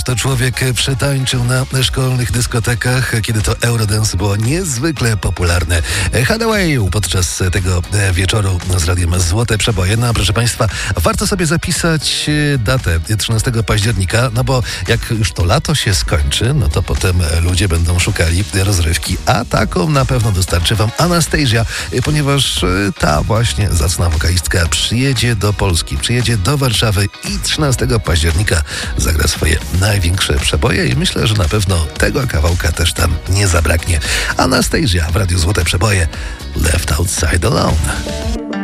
też to człowiek przetańczył na szkolnych dyskotekach, kiedy to Eurodance było niezwykle popularne. Hadaway podczas tego wieczoru z radiem Złote Przeboje. No, proszę Państwa, warto sobie zapisać datę 13 października, no bo jak już to lato się skończy, no to potem ludzie będą szukali rozrywki, a taką na pewno dostarczy Wam Anastasia, ponieważ ta właśnie zacna wokalistka przyjedzie do Polski, przyjedzie do Warszawy i 13 października zagra swoje największe przeboje i myślę, że na pewno tego kawałka też tam nie zabraknie. Anastasia w Radiu Złote Przeboje, Left Outside Alone.